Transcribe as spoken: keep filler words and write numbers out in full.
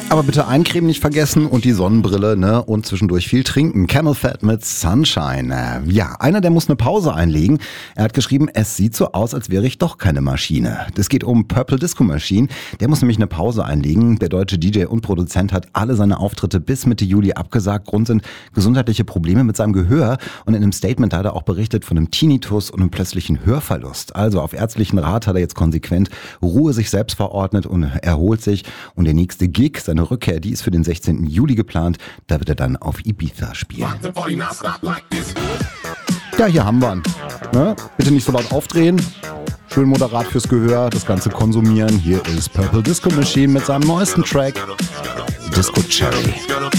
Aber bitte Eincreme nicht vergessen und die Sonnenbrille, ne? Und zwischendurch viel trinken. Camel Fat mit Sunshine. Ja, einer, der muss eine Pause einlegen. Er hat geschrieben, es sieht so aus, als wäre ich doch keine Maschine. Das geht um Purple Disco Machine. Der muss nämlich eine Pause einlegen. Der deutsche D J und Produzent hat alle seine Auftritte bis Mitte Juli abgesagt. Grund sind gesundheitliche Probleme mit seinem Gehör. Und in einem Statement hat er auch berichtet von einem Tinnitus und einem plötzlichen Hörverlust. Also auf ärztlichen Rat hat er jetzt konsequent Ruhe sich selbst verordnet und erholt sich. Und der nächste Gig, seine Rückkehr, die ist für den sechzehnten Juli geplant. Da wird er dann auf Ibiza spielen. Ja, hier haben wir ihn. Ne? Bitte nicht so laut aufdrehen. Schön moderat fürs Gehör, das Ganze konsumieren. Hier ist Purple Disco Machine mit seinem neuesten Track Disco Cherry.